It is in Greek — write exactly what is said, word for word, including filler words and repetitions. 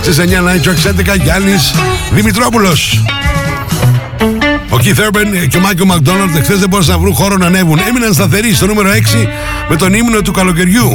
Στις εννιά Night Tracks έντεκα Γιάννης Δημητρόπουλος. Ο Keith Urban και ο Michael McDonald εχθές δεν μπόρεσαν να βρουν χώρο να ανέβουν. Έμειναν σταθεροί στο νούμερο έξι με τον ύμνο του καλοκαιριού.